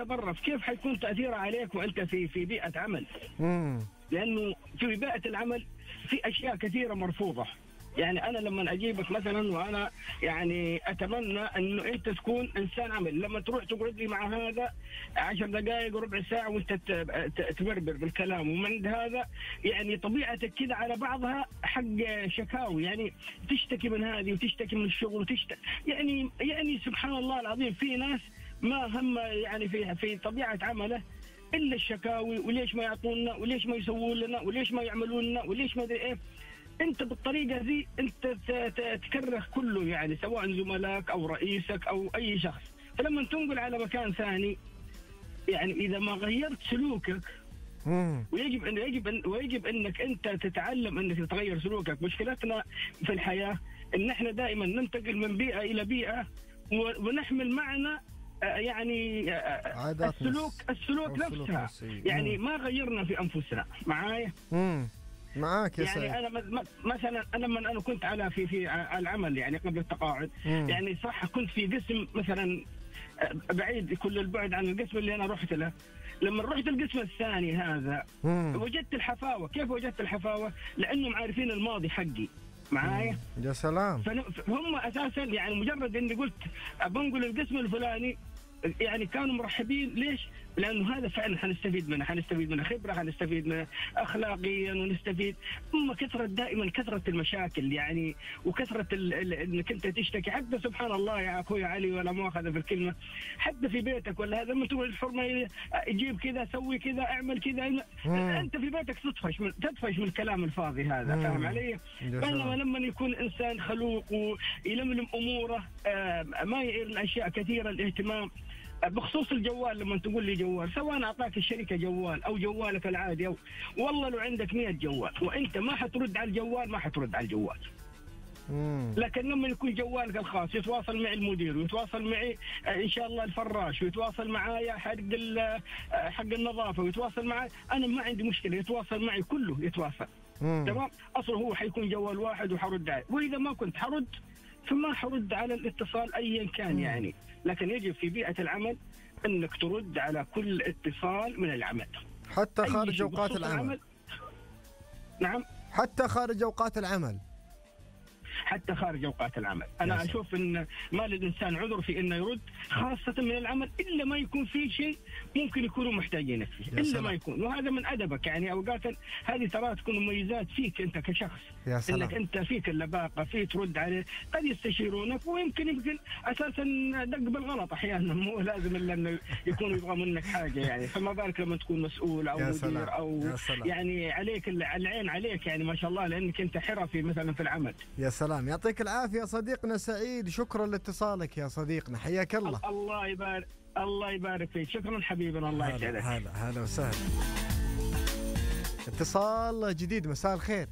برا كيف حيكون تأثيرها عليك وأنت في بيئة عمل؟ لأنه في بيئة العمل في أشياء كثيرة مرفوضة. يعني أنا لما أجيبك مثلا وأنا يعني أتمنى أنه أنت تكون إنسان عمل، لما تروح تقعد لي مع هذا 10 دقائق وربع ساعة وأنت تبربر بالكلام، ومن هذا يعني طبيعتك كذا على بعضها حق شكاوي، يعني تشتكي من هذه وتشتكي من الشغل وتشتكي يعني سبحان الله العظيم في ناس ما هم يعني في طبيعة عمله إلا الشكاوي، وليش ما يعطونا، وليش ما يسوون لنا، وليش ما يعملون لنا، وليش ما أدري إيه. أنت بالطريقة ذي أنت تكره كله، يعني سواء زملائك أو رئيسك أو أي شخص. فلما تنقل على مكان ثاني يعني إذا ما غيرت سلوكك، ويجب أنك أنت تتعلم أنك تتغير سلوكك. مشكلتنا في الحياة أن احنا دائما ننتقل من بيئة إلى بيئة ونحمل معنا يعني السلوك نفسها، يعني ما غيرنا في أنفسنا. معايا؟ معاك يا سيد. يعني أنا مثلا لما أنا كنت على في العمل يعني قبل التقاعد، يعني صح كنت في قسم مثلا بعيد كل البعد عن القسم اللي أنا رحت له. لما رحت القسم الثاني هذا وجدت الحفاوة. كيف وجدت الحفاوة؟ لأنهم عارفين الماضي حقي. معايا؟ يا سلام. فهم أساسا يعني مجرد إني قلت بنقل القسم الفلاني يعني كانوا مرحبين. ليش؟ لأنه هذا فعلا حنستفيد منه خبرة، حنستفيد منه أخلاقيا، ونستفيد. أما دائما كثرة المشاكل يعني، وكثرة إنك أنت تشتكي. حتى سبحان الله يا أخوي علي ولا مؤاخذة في الكلمة، حتى في بيتك ولا هذا، لما تقول الحرمة يجيب كذا، سوي كذا، اعمل كذا، أنت في بيتك تطفش من الكلام الفاضي هذا. فاهم علي؟ بينما لما يكون إنسان خلوق ويلملم أموره، ما يعير الأشياء كثيرة الاهتمام. بخصوص الجوال، لما تقول لي جوال، سواء أعطاك الشركة جوال أو جوالك العادي، أو والله لو عندك 100 جوال وأنت ما حترد على الجوال، ما حترد على الجوال. لكن لما يكون جوالك الخاص يتواصل معي المدير، ويتواصل معي إن شاء الله الفراش، ويتواصل معايا حق النظافة، ويتواصل معي، أنا ما عندي مشكلة، يتواصل معي كله يتواصل. تمام؟ أصله هو حيكون جوال واحد وحرد عليه، وإذا ما كنت حرد فما حرد على الاتصال أيا كان يعني. لكن يجب في بيئة العمل أنك ترد على كل اتصال من العمل، حتى خارج أوقات العمل. نعم، حتى خارج أوقات العمل. حتى خارج أوقات العمل. أنا أشوف أن ما للإنسان عذر في أنه يرد، خاصة من العمل، إلا ما يكون فيه شيء ممكن يكونوا محتاجينك فيه، إلا ما يكون. وهذا من أدبك يعني. أوقات هذه ترى تكون مميزات فيك أنت كشخص، أنك أنت فيك اللباقة، فيك ترد عليه. قد يستشيرونك، ويمكن أساسا دق بالغلط أحيانا، مو لازم إلا أنه يكونوا يبغى منك حاجة يعني. فما بالك لما تكون مسؤول أو مدير أو يعني عليك العين عليك يعني، ما شاء الله، لأنك أنت حرفي مثلا في العمل. يا سلام، يعطيك العافية صديقنا سعيد. شكرا لاتصالك يا صديقنا، حياك الله. الله يبارك فيك. شكرا حبيبنا، الله يسعدك. هلا وسهلا. اتصال جديد. مساء الخير.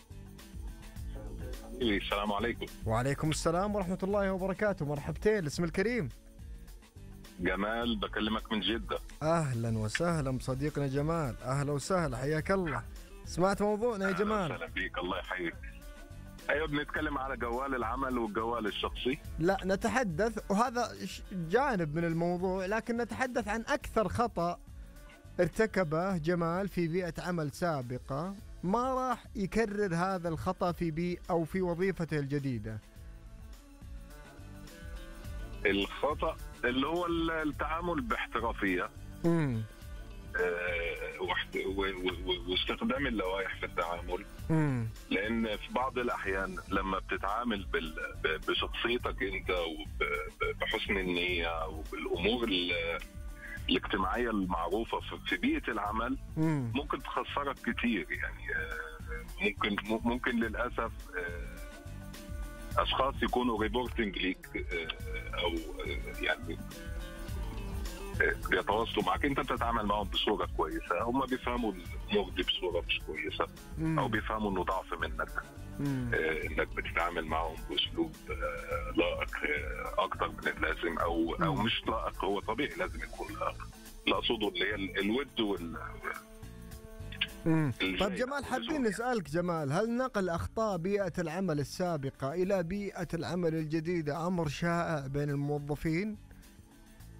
السلام عليكم. وعليكم السلام ورحمة الله وبركاته. مرحبتين. الاسم الكريم؟ جمال، بكلمك من جدة. أهلا وسهلا بصديقنا جمال، أهلا وسهلا، حياك الله. سمعت موضوعنا يا جمال؟ أهلا بيك، الله يحييك. أيوة، بنتكلم على جوال العمل والجوال الشخصي. لا، نتحدث، وهذا جانب من الموضوع، لكن نتحدث عن أكثر خطأ ارتكبه جمال في بيئة عمل سابقة، ما راح يكرر هذا الخطأ في بيئة أو في وظيفته الجديدة. الخطأ اللي هو التعامل باحترافية، واستخدام اللوائح في التعامل. لأن في بعض الأحيان لما بتتعامل بشخصيتك أنت وبحسن النية وبالأمور الاجتماعية المعروفة في بيئة العمل، ممكن تخسرك كتير يعني. ممكن للأسف أشخاص يكونوا ريبورتنج ليك، أو يعني يتواصلوا معك، انت بتتعامل معهم بصوره كويسه، هم بيفهموا الامور دي بصوره مش كويسه، او بيفهموا انه ضعف منك، انك بتتعامل معهم باسلوب لائق اكتر من اللازم، او مش لائق، هو طبيعي لازم يكون لائق. اللي اقصده اللي هي الود طيب جمال، حابين نسألك جمال، هل نقل أخطاء بيئة العمل السابقة إلى بيئة العمل الجديدة أمر شائع بين الموظفين؟